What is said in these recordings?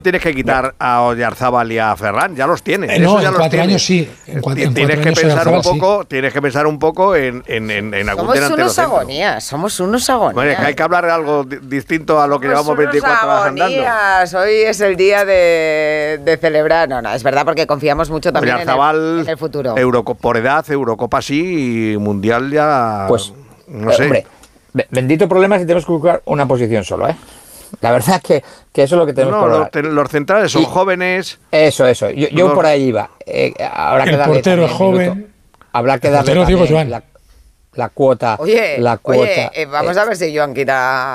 Tienes que quitar a Oyarzábal y a Ferran, ya los tienes. No, ya en 4 años sí. Tienes que pensar un poco en algún delantero centro. Somos unos agonías. Bueno, hay que hablar de algo distinto a lo que llevamos 24 horas andando. Hoy es el día de celebrar. No, es verdad, porque confiamos mucho también en el futuro. Por edad, Eurocopa sí, y Mundial ya... Pues, no sé. Hombre, bendito problema si tenemos que buscar una posición solo, ¿eh? La verdad es que eso es lo que tenemos que hablar. Los centrales son jóvenes. Eso. Yo por ahí iba. Habrá que el darle portero es joven. Habrá que darle la cuota. Oye, vamos a ver si Joan quita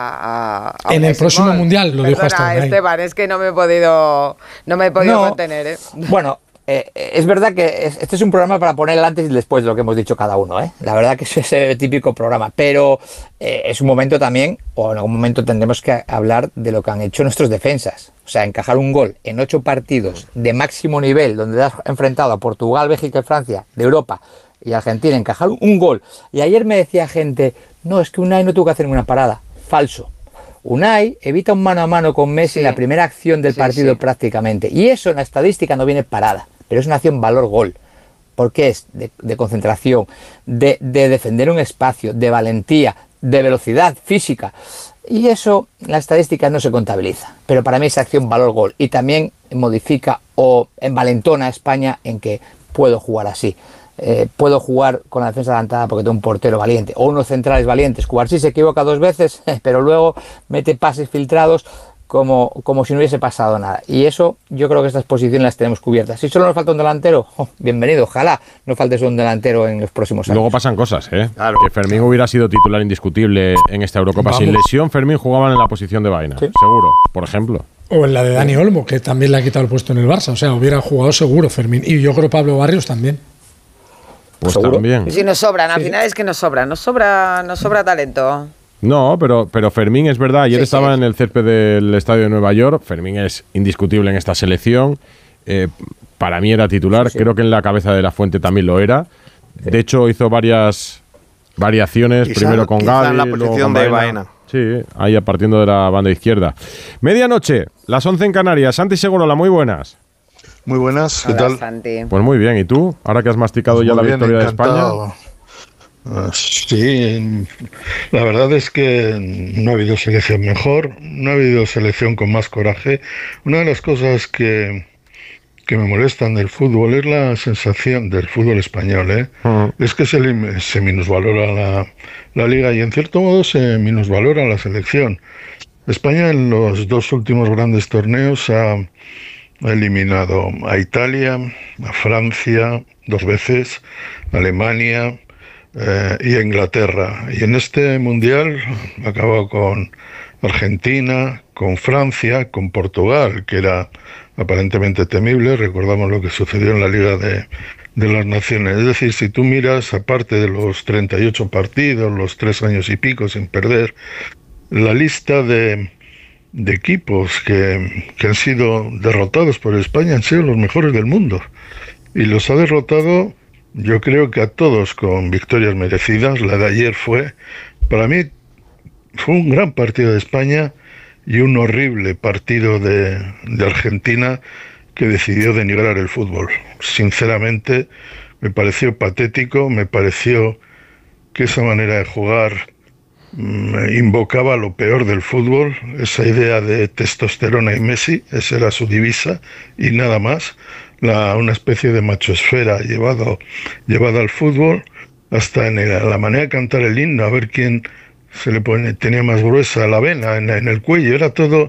a en el próximo Mundial, lo dijo hasta Esteban, es que no me he podido contener, ¿eh? Bueno, es verdad que este es un programa para poner el antes y el después de lo que hemos dicho cada uno, ¿eh? La verdad que es el típico programa, pero es un momento también, o en algún momento tendremos que hablar de lo que han hecho nuestros defensas. O sea, encajar un gol en 8 partidos de máximo nivel, donde has enfrentado a Portugal, Bélgica y Francia de Europa y Argentina, encajar un gol. Y ayer me decía gente, no, es que Unai no tuvo que hacer ninguna parada. Falso. Unai evita un mano a mano con Messi en la primera acción del partido prácticamente. Y eso en la estadística no viene parada. Pero es una acción valor-gol, porque es de concentración, de defender un espacio, de valentía, de velocidad física. Y eso en la estadística no se contabiliza. Pero para mí es acción valor-gol. Y también modifica o envalentona a España en que puedo jugar así. Puedo jugar con la defensa adelantada porque tengo un portero valiente. O unos centrales valientes. Cubarsí se equivoca 2 veces, pero luego mete pases filtrados como si no hubiese pasado nada. Y eso, yo creo que estas posiciones las tenemos cubiertas. Si solo nos falta un delantero, bienvenido. Ojalá no falte un delantero en los próximos años. Luego pasan cosas, ¿eh? Claro. Que Fermín hubiera sido titular indiscutible en esta Eurocopa. Sin lesión, Fermín jugaban en la posición de Baena, seguro, por ejemplo. O en la de Dani Olmo, que también le ha quitado el puesto en el Barça. O sea, hubiera jugado seguro Fermín. Y yo creo Pablo Barrios también. Pues ¿seguro? También. Si nos sobran, al final es que nos sobra talento. No, pero Fermín es verdad, ayer estaba en el césped del estadio de Nueva York. Fermín es indiscutible en esta selección. Para mí era titular, creo que en la cabeza de la Fuente también lo era. De hecho, hizo varias variaciones, primero con Gavi, en la posición de Baena. Sí, ahí partiendo de la banda izquierda. Medianoche, las 11 en Canarias. Santi Segurola, muy buenas. Muy buenas, ¿qué tal? Santi. Pues muy bien, ¿y tú? Ahora que has masticado ya la victoria encantado. de España. Sí, la verdad es que no ha habido selección mejor, no ha habido selección con más coraje. Una de las cosas que me molestan del fútbol es la sensación del fútbol español, es que se minusvalora la liga y en cierto modo se minusvalora la selección. España en los 2 últimos grandes torneos ha eliminado a Italia, a Francia 2 veces, a Alemania y a Inglaterra. Y en este mundial ha acabado con Argentina, con Francia, con Portugal, que era aparentemente temible. Recordamos lo que sucedió en la Liga de las Naciones. Es decir, si tú miras, aparte de los 38 partidos, los 3 años y pico sin perder, la lista de equipos que han sido derrotados por España han sido los mejores del mundo. Y los ha derrotado, yo creo que a todos con victorias merecidas. La de ayer para mí, fue un gran partido de España y un horrible partido de Argentina, que decidió denigrar el fútbol. Sinceramente, me pareció patético, me pareció que esa manera de jugar invocaba lo peor del fútbol, esa idea de testosterona y Messi, esa era su divisa y nada más, una especie de machosfera llevada al fútbol, hasta en la manera de cantar el himno, a ver quién tenía más gruesa la vena en el cuello, era todo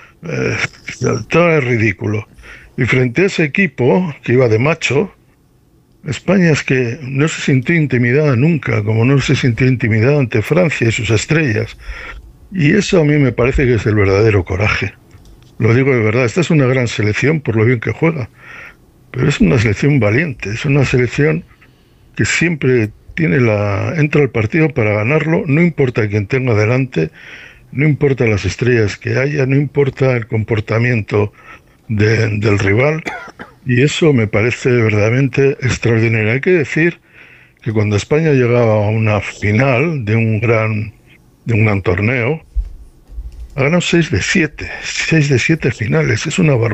ridículo. Y frente a ese equipo que iba de macho, España es que no se sintió intimidada nunca, como no se sintió intimidada ante Francia y sus estrellas. Y eso a mí me parece que es el verdadero coraje. Lo digo de verdad, esta es una gran selección por lo bien que juega, pero es una selección valiente, es una selección que siempre entra al partido para ganarlo, no importa quién tenga delante, no importa las estrellas que haya, no importa el comportamiento del rival, y eso me parece verdaderamente extraordinario. Hay que decir que cuando España llegaba a una final de un gran torneo, Ha ganado 6 de 7 finales, es una barbaridad.